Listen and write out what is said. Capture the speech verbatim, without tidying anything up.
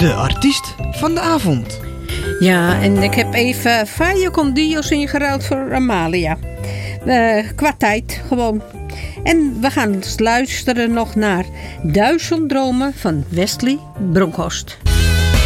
De artiest van de avond. Ja, en ik heb even Faya con Dios ingeruild voor Amalia. Uh, qua tijd, gewoon. En we gaan luisteren nog naar Duizend Dromen van Wesley Bronkhorst.